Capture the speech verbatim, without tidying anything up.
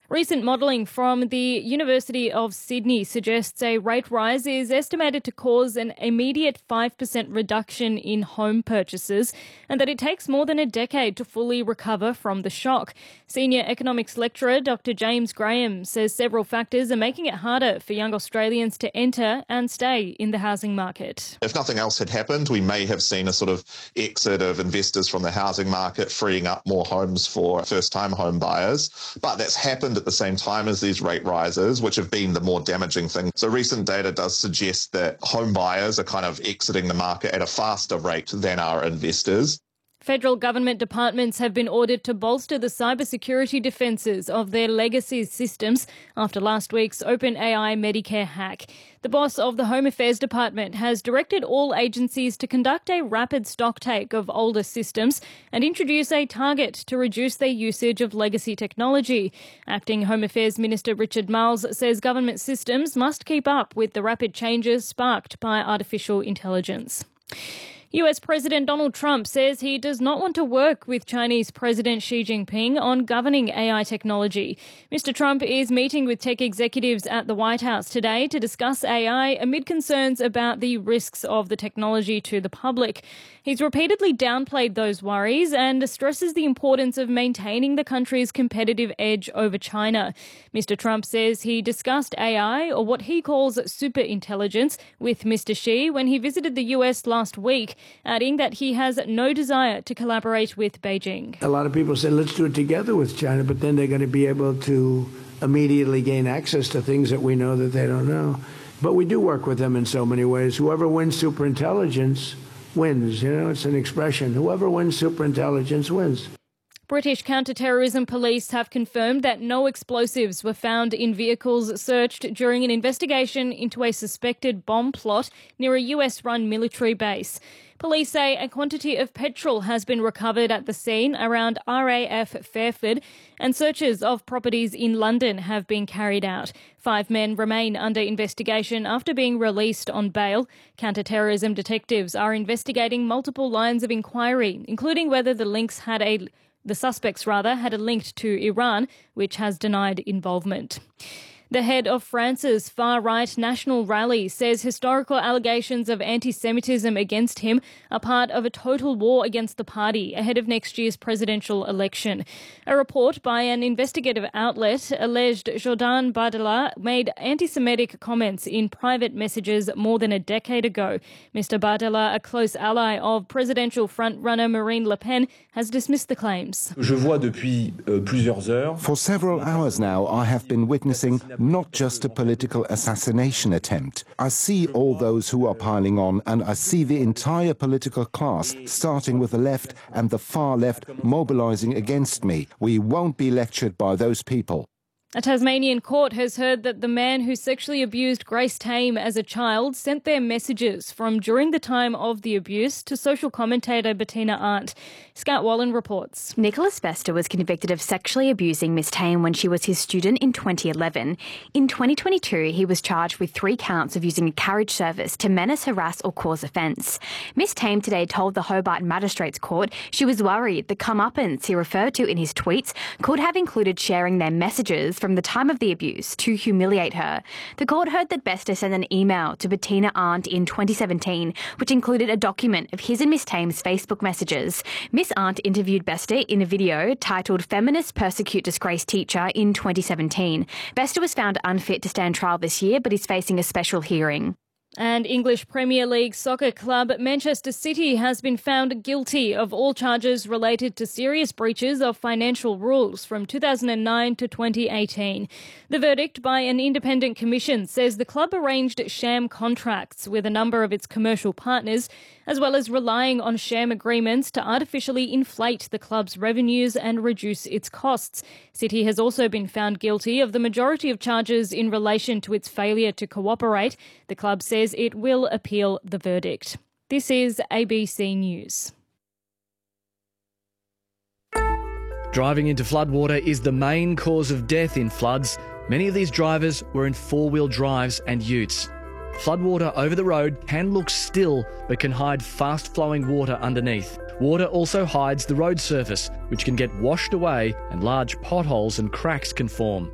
Recent modelling from the University of Sydney suggests a rate rise is estimated to cause an immediate five percent reduction in home purchases and that it takes more than a decade to fully recover from the shock. Senior economics lecturer Doctor James Graham says several factors are making it harder for young Australians to enter and stay in the housing market. If nothing else had happened, we may have seen a sort of exit of investors from the housing market, freeing up more homes for first-time home buyers. But that's happened at the same time as these rate rises, which have been the more damaging thing. So recent data does suggest that home buyers are kind of exiting the market at a faster rate than our investors. Federal government departments have been ordered to bolster the cybersecurity defences of their legacy systems after last week's OpenAI Medicare hack. The boss of the Home Affairs Department has directed all agencies to conduct a rapid stocktake of older systems and introduce a target to reduce their usage of legacy technology. Acting Home Affairs Minister Richard Marles says government systems must keep up with the rapid changes sparked by artificial intelligence. U S President Donald Trump says he does not want to work with Chinese President Xi Jinping on governing A I technology. Mister Trump is meeting with tech executives at the White House today to discuss A I amid concerns about the risks of the technology to the public. He's repeatedly downplayed those worries and stresses the importance of maintaining the country's competitive edge over China. Mister Trump says he discussed A I, or what he calls superintelligence, with Mister Xi when he visited the U S last week, adding that he has no desire to collaborate with Beijing. A lot of people say, let's do it together with China, but then they're going to be able to immediately gain access to things that we know that they don't know. But we do work with them in so many ways. Whoever wins superintelligence wins. You know, it's an expression. Whoever wins superintelligence wins. British counter-terrorism police have confirmed that no explosives were found in vehicles searched during an investigation into a suspected bomb plot near a U S-run military base. Police say a quantity of petrol has been recovered at the scene around R A F Fairford, and searches of properties in London have been carried out. Five men remain under investigation after being released on bail. Counter-terrorism detectives are investigating multiple lines of inquiry, including whether the links had a The suspects, rather, had a link to Iran, which has denied involvement. The head of France's far-right national rally says historical allegations of anti-Semitism against him are part of a total war against the party ahead of next year's presidential election. A report by an investigative outlet alleged Jordan Bardella made anti-Semitic comments in private messages more than a decade ago. Mister Bardella, a close ally of presidential front-runner Marine Le Pen, has dismissed the claims. For several hours now, I have been witnessing not just a political assassination attempt. I see all those who are piling on, and I see the entire political class, starting with the left and the far left, mobilizing against me. We won't be lectured by those people. A Tasmanian court has heard that the man who sexually abused Grace Tame as a child sent their messages from during the time of the abuse to social commentator Bettina Arndt. Scout Wallen reports. Nicholas Bester was convicted of sexually abusing Miss Tame when she was his student in twenty eleven. In twenty twenty-two, he was charged with three counts of using a carriage service to menace, harass or cause offence. Miss Tame today told the Hobart Magistrates Court she was worried the comeuppance he referred to in his tweets could have included sharing their messages from the time of the abuse to humiliate her. The court heard that Bester sent an email to Bettina Arndt in twenty seventeen, which included a document of his and Miss Tame's Facebook messages. Miss Arndt interviewed Bester in a video titled Feminists Persecute Disgraced Teacher in twenty seventeen. Bester was found unfit to stand trial this year, but is facing a special hearing. And English Premier League soccer club Manchester City has been found guilty of all charges related to serious breaches of financial rules from two thousand nine to twenty eighteen. The verdict by an independent commission says the club arranged sham contracts with a number of its commercial partners, as well as relying on sham agreements to artificially inflate the club's revenues and reduce its costs. City has also been found guilty of the majority of charges in relation to its failure to cooperate. The club says it will appeal the verdict. This is A B C News. Driving into floodwater is the main cause of death in floods. Many of these drivers were in four-wheel drives and utes. Floodwater over the road can look still, but can hide fast-flowing water underneath. Water also hides the road surface, which can get washed away and large potholes and cracks can form.